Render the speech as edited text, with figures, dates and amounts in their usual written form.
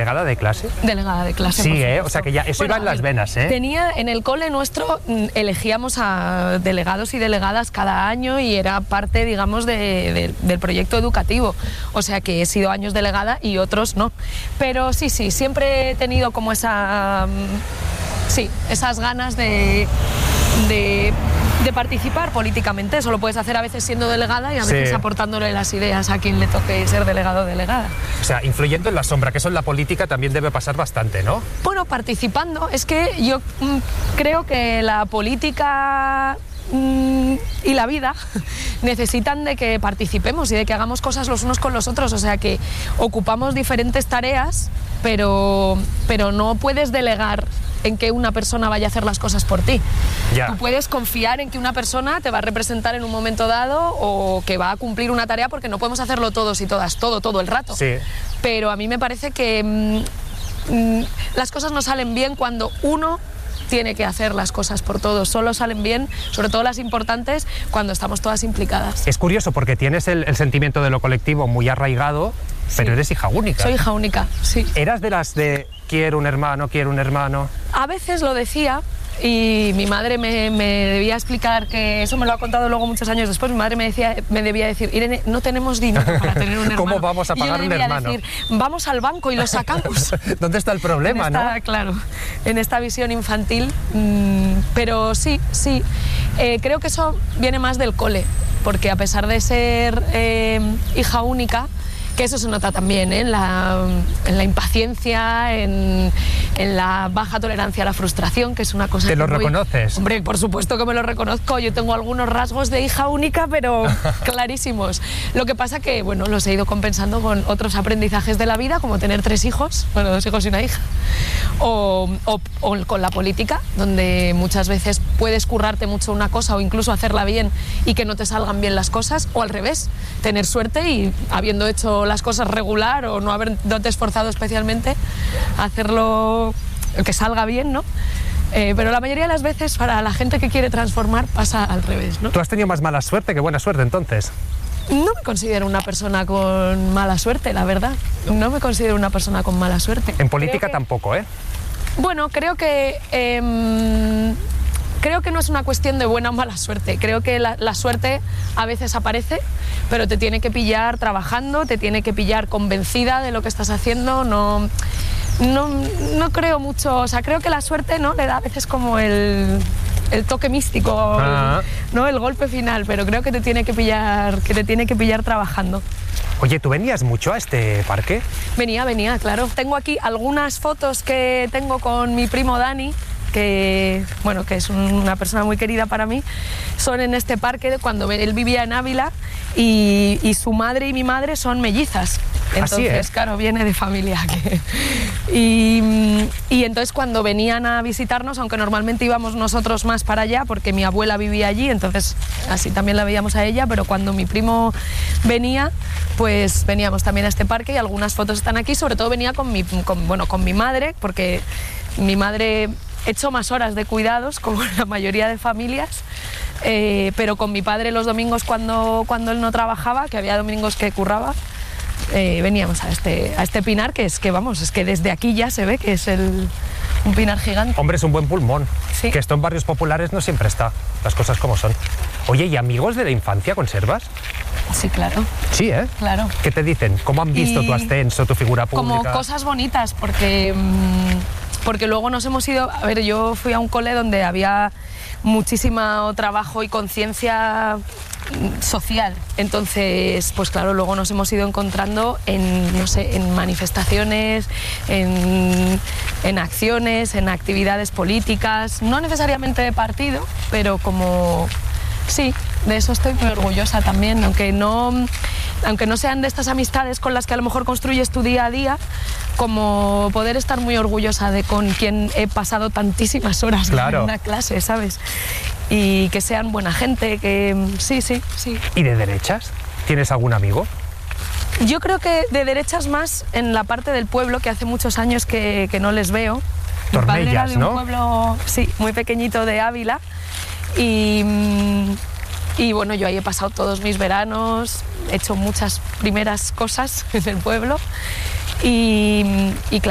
¿Delegada de clase? Delegada de clase. Sí, o sea que ya eso iba en las venas, ¿eh? Tenía, en el cole nuestro elegíamos a delegados y delegadas cada año y era parte, digamos, del proyecto educativo. O sea que he sido años delegada y otros no. Pero sí, siempre he tenido como esas ganas de participar políticamente. Eso lo puedes hacer a veces siendo delegada y a veces aportándole las ideas a quien le toque ser delegado o delegada. O sea, influyendo en la sombra, que eso en la política también debe pasar bastante, ¿no? Bueno, participando. Es que yo creo que la política y la vida necesitan de que participemos y de que hagamos cosas los unos con los otros. O sea, que ocupamos diferentes tareas, pero no puedes delegar en que una persona vaya a hacer las cosas por ti. Ya. Tú puedes confiar en que una persona te va a representar en un momento dado o que va a cumplir una tarea, porque no podemos hacerlo todos y todas, todo el rato. Sí. Pero a mí me parece que las cosas no salen bien cuando uno tiene que hacer las cosas por todos. Solo salen bien, sobre todo las importantes, cuando estamos todas implicadas. Es curioso porque tienes el sentimiento de lo colectivo muy arraigado, pero eres hija única. Soy hija única, sí. ¿Eras de las de quiero un hermano, quiero un hermano? A veces lo decía y mi madre me debía explicar, que eso me lo ha contado luego muchos años después. Mi madre me debía decir: Irene, no tenemos dinero para tener un hermano. ¿Cómo vamos a pagar un hermano? Y yo le debía decir: vamos al banco y lo sacamos. ¿Dónde está el problema, no? Claro, en esta visión infantil. Pero sí, creo que eso viene más del cole, porque a pesar de ser hija única, que eso se nota también, ¿eh? en la impaciencia, en la baja tolerancia a la frustración, que es una cosa ¿Te que lo reconoces? Hombre, por supuesto que me lo reconozco. Yo tengo algunos rasgos de hija única, pero clarísimos. Lo que pasa que, bueno, los he ido compensando con otros aprendizajes de la vida, como tener 3 hijos, bueno, 2 hijos y una hija, o con la política, donde muchas veces puedes currarte mucho una cosa o incluso hacerla bien y que no te salgan bien las cosas, o al revés, tener suerte y, habiendo hecho las cosas regular o no haberte esforzado especialmente, hacerlo que salga bien, ¿no? Pero la mayoría de las veces, para la gente que quiere transformar, pasa al revés, ¿no? ¿Tú has tenido más mala suerte que buena suerte, entonces? No me considero una persona con mala suerte, la verdad. No me considero una persona con mala suerte. En política tampoco, ¿eh? Bueno, creo que no es una cuestión de buena o mala suerte. Creo que la suerte a veces aparece, pero te tiene que pillar trabajando, te tiene que pillar convencida de lo que estás haciendo. No creo mucho, o sea, creo que la suerte, ¿no?, le da a veces como el toque místico, ¿no?, el golpe final, pero creo que te tiene que pillar trabajando. Oye, ¿tú venías mucho a este parque? Venía, claro. Tengo aquí algunas fotos que tengo con mi primo Dani, que es una persona muy querida para mí. Son en este parque cuando él vivía en Ávila y su madre y mi madre son mellizas. Entonces, claro, viene de familia. Y entonces cuando venían a visitarnos, aunque normalmente íbamos nosotros más para allá, porque mi abuela vivía allí, entonces así también la veíamos a ella, pero cuando mi primo venía, pues veníamos también a este parque y algunas fotos están aquí. Sobre todo venía con mi madre, porque mi madre echó más horas de cuidados, como la mayoría de familias, pero con mi padre los domingos cuando él no trabajaba, que había domingos que curraba, veníamos a este pinar, que es que desde aquí ya se ve que es un pinar gigante. Hombre, es un buen pulmón. Sí. Que esto en barrios populares no siempre está, las cosas como son. Oye, ¿y amigos de la infancia conservas? Sí, claro. Sí, ¿eh? Claro. ¿Qué te dicen? ¿Cómo han visto tu ascenso, tu figura pública? Como cosas bonitas, porque luego nos hemos ido... A ver, yo fui a un cole donde había muchísimo trabajo y conciencia social. Entonces, pues claro, luego nos hemos ido encontrando en manifestaciones, en acciones, en actividades políticas, no necesariamente de partido, pero como... Sí, de eso estoy muy orgullosa también, aunque no sean de estas amistades con las que a lo mejor construyes tu día a día, como poder estar muy orgullosa de con quien he pasado tantísimas horas en una clase, ¿sabes? Y que sean buena gente, que sí. ¿Y de derechas? ¿Tienes algún amigo? Yo creo que de derechas más en la parte del pueblo, que hace muchos años que no les veo. Tornellas, mi padre era de un ¿no? pueblo, sí, muy pequeñito de Ávila. Y bueno, yo ahí he pasado todos mis veranos, he hecho muchas primeras cosas en el pueblo y claro,